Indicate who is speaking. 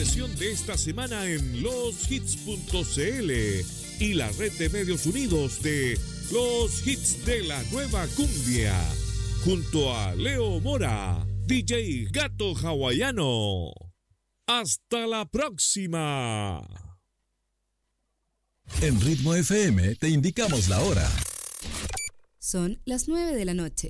Speaker 1: Sesión de esta semana en loshits.cl y la red de medios unidos de Los Hits de la Nueva Cumbia, junto a Leo Mora, DJ Gato Hawaiano. ¡Hasta la próxima!
Speaker 2: En Ritmo FM te indicamos la hora.
Speaker 3: Son las 9 de la noche.